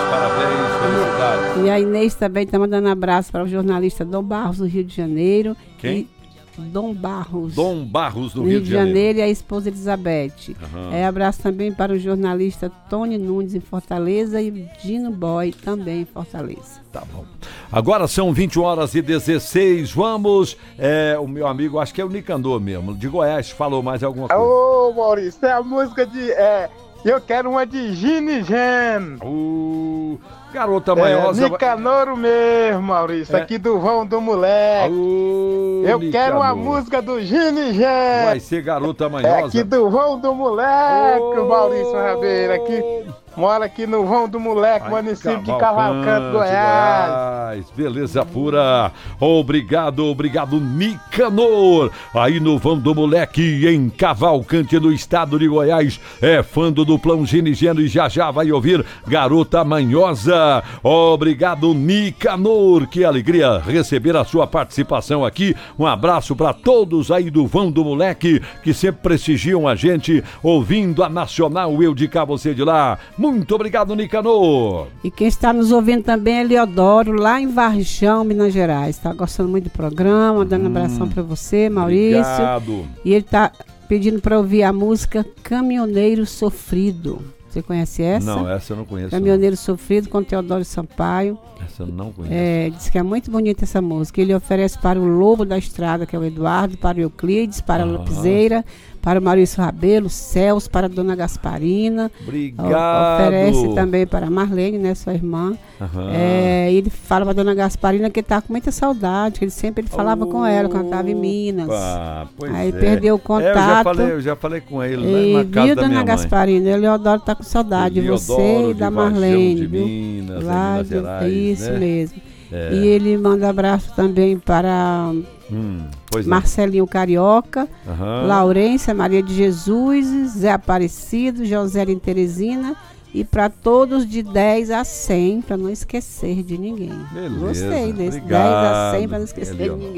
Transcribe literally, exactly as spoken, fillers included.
parabéns, felicidades. E a Inês também está mandando abraço para o jornalista Dom Barros, do Rio de Janeiro. Quem? E Dom Barros. Dom Barros, do Rio, Rio de de Janeiro. Janeiro. E a esposa Elizabeth. Uhum. É, abraço também para o jornalista Tony Nunes, em Fortaleza, e Dino Boy, também em Fortaleza. Tá bom. Agora são vinte horas e dezesseis. Vamos. É, o meu amigo, acho que é o Nicandor mesmo, de Goiás, falou mais alguma coisa. Ô, Maurício, é a música de. É, eu quero uma de Gini Gen. O Garota Manhosa. É, Nicanor mesmo, Maurício, É. aqui do Vão do Moleque. Ô, eu Nicanor. quero uma música do Gini Gen. Vai ser Garota É Manhosa. aqui do Vão do Moleque, Ô, Maurício Rabeira, aqui. Mora aqui no Vão do Moleque, Ai, município de Cavalcante, Cavalcante, Goiás. Goiás. Beleza pura. Obrigado, obrigado, Nicanor. Aí no Vão do Moleque, em Cavalcante, no estado de Goiás. É fã do Duplão Gini Geno e já já vai ouvir Garota Manhosa. Obrigado, Nicanor. Que alegria receber a sua participação aqui. Um abraço para todos aí do Vão do Moleque, que sempre prestigiam a gente, ouvindo a Nacional. Eu de cá, você de lá. Muito obrigado, Nicanor. E quem está nos ouvindo também é Leodoro, lá em Varjão, Minas Gerais. Está gostando muito do programa, dando um abração para você, Maurício. Obrigado. E ele está pedindo para ouvir a música Caminhoneiro Sofrido. Você conhece essa? Não, essa eu não conheço. Caminhoneiro Sofrido, com Teodoro Sampaio. Essa eu não conheço. É, diz que é muito bonita essa música. Ele oferece para o Lobo da Estrada, que é o Eduardo, para o Euclides, para a Ah. Lapiseira, para o Maurício Rabelo, Céus, para a Dona Gasparina. Obrigado. Oferece também para a Marlene, né, sua irmã. Aham. É, ele fala para a Dona Gasparina que está com muita saudade, que ele sempre ele falava com ela quando estava em Minas. Opa, pois Aí é. perdeu o É, contato. eu, já falei, eu já falei com ele E na casa viu, da Dona minha mãe. Gasparina? Ele Leodoro tá com saudade de Eliodoro você e de da Varjão Marlene, de viu? Minas, em Lá Minas de- Gerais, isso né? mesmo. É. E ele manda abraço também para Hum, pois é. Marcelinho Carioca, Aham. Laurência, Maria de Jesus, Zé Aparecido, José em Teresina, e para todos de dez a cem, para não esquecer de ninguém. Beleza. Gostei desse, Obrigado, dez a cem, para não esquecer Eliodoro. de ninguém.